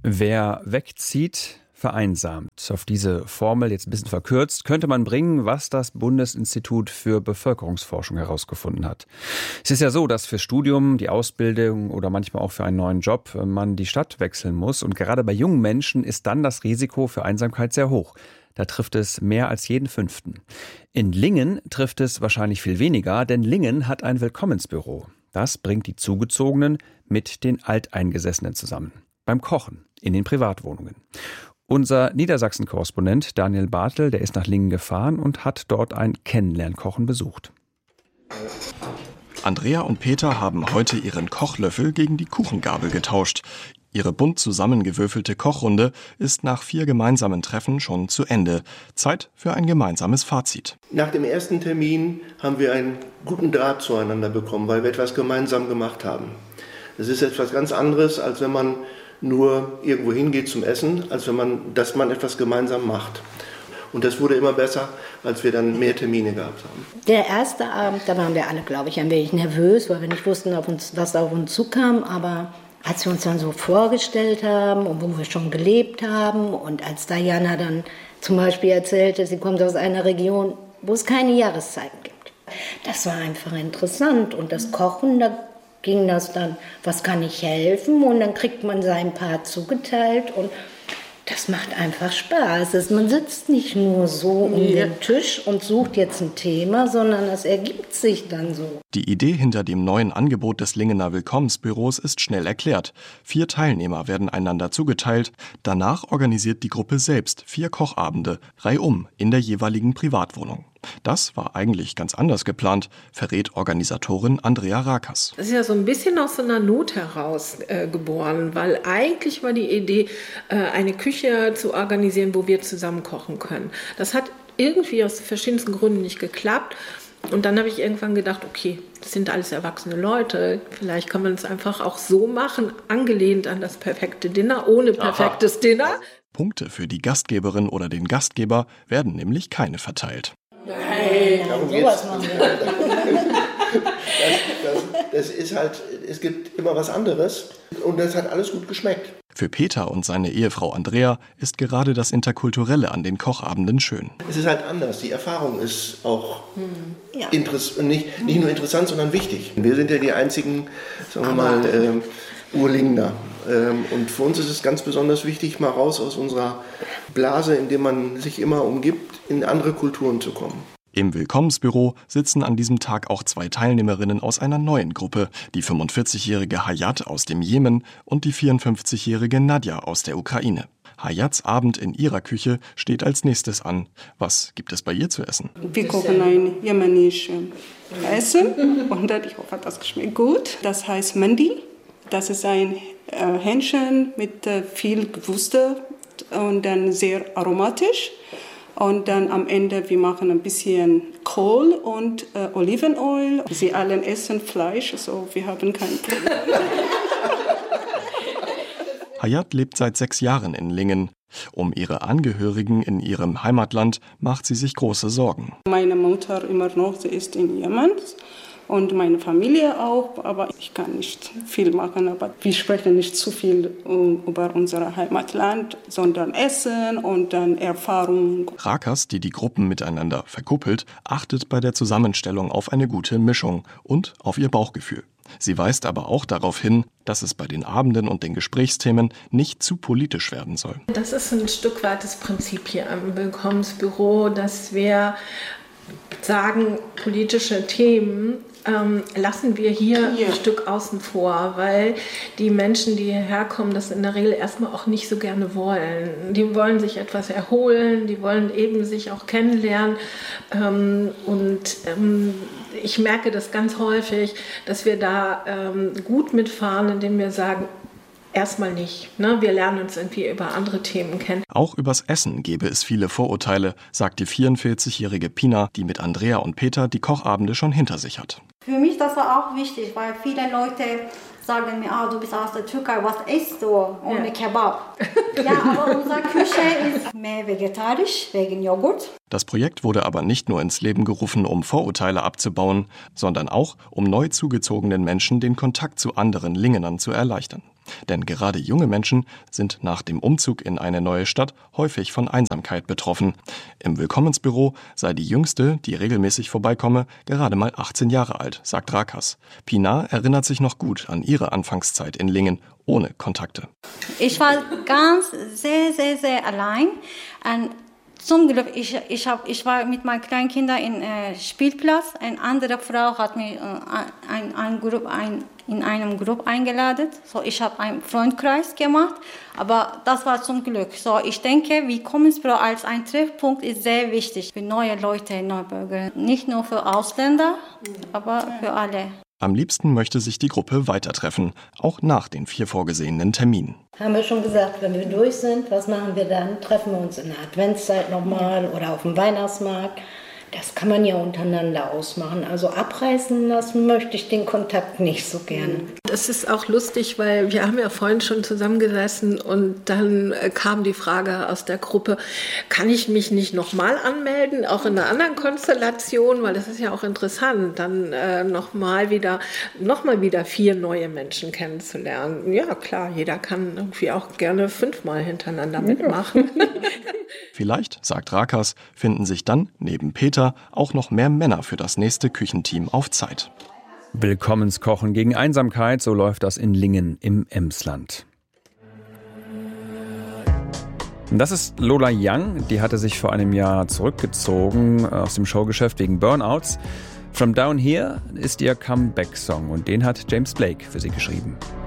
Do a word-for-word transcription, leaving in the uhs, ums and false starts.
Wer wegzieht, vereinsamt. Auf diese Formel, jetzt ein bisschen verkürzt, könnte man bringen, was das Bundesinstitut für Bevölkerungsforschung herausgefunden hat. Es ist ja so, dass für Studium, die Ausbildung oder manchmal auch für einen neuen Job man die Stadt wechseln muss. Und gerade bei jungen Menschen ist dann das Risiko für Einsamkeit sehr hoch. Da trifft es mehr als jeden Fünften. In Lingen trifft es wahrscheinlich viel weniger, denn Lingen hat ein Willkommensbüro. Das bringt die Zugezogenen mit den Alteingesessenen zusammen. Beim Kochen in den Privatwohnungen. Unser Niedersachsen-Korrespondent Daniel Bartel, der ist nach Lingen gefahren und hat dort ein Kennenlernkochen besucht. Andrea und Peter haben heute ihren Kochlöffel gegen die Kuchengabel getauscht. Ihre bunt zusammengewürfelte Kochrunde ist nach vier gemeinsamen Treffen schon zu Ende. Zeit für ein gemeinsames Fazit. Nach dem ersten Termin haben wir einen guten Draht zueinander bekommen, weil wir etwas gemeinsam gemacht haben. Das ist etwas ganz anderes, als wenn man nur irgendwo hingeht zum Essen, als wenn man, dass man etwas gemeinsam macht. Und das wurde immer besser, als wir dann mehr Termine gehabt haben. Der erste Abend, da waren wir alle, glaube ich, ein wenig nervös, weil wir nicht wussten, auf uns, was auf uns zukam. Aber als wir uns dann so vorgestellt haben und wo wir schon gelebt haben und als Diana dann zum Beispiel erzählte, sie kommt aus einer Region, wo es keine Jahreszeiten gibt. Das war einfach interessant. Und das Kochen, da ging das dann, was kann ich helfen? Und dann kriegt man sein Part zugeteilt und das macht einfach Spaß. Man sitzt nicht nur so um ja. den Tisch und sucht jetzt ein Thema, sondern es ergibt sich dann so. Die Idee hinter dem neuen Angebot des Lingener Willkommensbüros ist schnell erklärt. Vier Teilnehmer werden einander zugeteilt. Danach organisiert die Gruppe selbst vier Kochabende, reihum in der jeweiligen Privatwohnung. Das war eigentlich ganz anders geplant, verrät Organisatorin Andrea Rakas. Das ist ja so ein bisschen aus so einer Not heraus äh, geboren, weil eigentlich war die Idee, äh, eine Küche zu organisieren, wo wir zusammen kochen können. Das hat irgendwie aus verschiedensten Gründen nicht geklappt. Und dann habe ich irgendwann gedacht, okay, das sind alles erwachsene Leute, vielleicht kann man es einfach auch so machen, angelehnt an das perfekte Dinner, ohne perfektes Aha. Dinner. Punkte für die Gastgeberin oder den Gastgeber werden nämlich keine verteilt. Nein, darum sowas machen wir. das, das, das ist halt, es gibt immer was anderes und das hat alles gut geschmeckt. Für Peter und seine Ehefrau Andrea ist gerade das Interkulturelle an den Kochabenden schön. Es ist halt anders, die Erfahrung ist auch hm. ja. interess- nicht, nicht nur interessant, sondern wichtig. Wir sind ja die einzigen, sagen wir mal, äh, Urlingner. Ähm, und für uns ist es ganz besonders wichtig, mal raus aus unserer Blase, in der man sich immer umgibt, in andere Kulturen zu kommen. Im Willkommensbüro sitzen an diesem Tag auch zwei Teilnehmerinnen aus einer neuen Gruppe, die fünfundvierzigjährige Hayat aus dem Jemen und die vierundfünfzigjährige Nadja aus der Ukraine. Hayats Abend in ihrer Küche steht als nächstes an. Was gibt es bei ihr zu essen? Wir kochen ein jemenisches Essen und ich hoffe, das schmeckt gut. Das heißt Mandi. Das ist ein äh, Hähnchen mit äh, viel Gewürze und dann sehr aromatisch. Und dann am Ende, wir machen ein bisschen Kohl und äh, Olivenöl. Sie alle essen Fleisch, so wir haben kein Problem. Hayat lebt seit sechs Jahren in Lingen. Um ihre Angehörigen in ihrem Heimatland macht sie sich große Sorgen. Meine Mutter immer noch, sie ist in Jemen. Und meine Familie auch, aber ich kann nicht viel machen. Aber wir sprechen nicht zu viel über unser Heimatland, sondern Essen und dann Erfahrung. Rakas, die die Gruppen miteinander verkuppelt, achtet bei der Zusammenstellung auf eine gute Mischung und auf ihr Bauchgefühl. Sie weist aber auch darauf hin, dass es bei den Abenden und den Gesprächsthemen nicht zu politisch werden soll. Das ist ein Stück weit das Prinzip hier am Willkommensbüro, dass wir sagen, politische Themen ähm, lassen wir hier ja. ein Stück außen vor, weil die Menschen, die hierher kommen, das in der Regel erstmal auch nicht so gerne wollen. Die wollen sich etwas erholen, die wollen eben sich auch kennenlernen ähm, und ähm, ich merke das ganz häufig, dass wir da ähm, gut mitfahren, indem wir sagen, erstmal nicht. Ne? Wir lernen uns irgendwie über andere Themen kennen. Auch übers Essen gäbe es viele Vorurteile, sagt die vierundvierzigjährige Pina, die mit Andrea und Peter die Kochabende schon hinter sich hat. Für mich das war auch wichtig, weil viele Leute sagen mir, ah, du bist aus der Türkei, was isst du ohne ja. Kebab? Ja, aber unsere Küche ist mehr vegetarisch, wegen Joghurt. Das Projekt wurde aber nicht nur ins Leben gerufen, um Vorurteile abzubauen, sondern auch, um neu zugezogenen Menschen den Kontakt zu anderen Lingenern zu erleichtern. Denn gerade junge Menschen sind nach dem Umzug in eine neue Stadt häufig von Einsamkeit betroffen. Im Willkommensbüro sei die Jüngste, die regelmäßig vorbeikomme, gerade mal achtzehn Jahre alt, sagt Rakas. Pinar erinnert sich noch gut an ihre Anfangszeit in Lingen, ohne Kontakte. Ich war ganz sehr, sehr, sehr allein. Und zum Glück, ich, ich, hab, ich war mit meinen kleinen Kindern im äh, Spielplatz. Eine andere Frau hat mich äh, ein, ein Grupp, ein, in einem Gruppe eingeladen. So, ich habe einen Freundkreis gemacht, aber das war zum Glück. So, ich denke, Willkommensbüro als ein Treffpunkt ist sehr wichtig für neue Leute, Neubürger. Nicht nur für Ausländer, aber für alle. Am liebsten möchte sich die Gruppe weiter treffen, auch nach den vier vorgesehenen Terminen. Haben wir schon gesagt, wenn wir durch sind, was machen wir dann? Treffen wir uns in der Adventszeit nochmal oder auf dem Weihnachtsmarkt? Das kann man ja untereinander ausmachen. Also abreißen lassen möchte ich den Kontakt nicht so gerne. Es ist auch lustig, weil wir haben ja vorhin schon zusammengesessen und dann kam die Frage aus der Gruppe, kann ich mich nicht nochmal anmelden, auch in einer anderen Konstellation, weil das ist ja auch interessant, dann äh, nochmal wieder, noch mal wieder vier neue Menschen kennenzulernen. Ja klar, jeder kann irgendwie auch gerne fünfmal hintereinander mitmachen. Vielleicht, sagt Rakas, finden sich dann neben Peter auch noch mehr Männer für das nächste Küchenteam auf Zeit. Willkommenskochen gegen Einsamkeit, so läuft das in Lingen im Emsland. Das ist Lola Young, die hatte sich vor einem Jahr zurückgezogen aus dem Showgeschäft wegen Burnouts. From Down Here ist ihr Comeback-Song und den hat James Blake für sie geschrieben.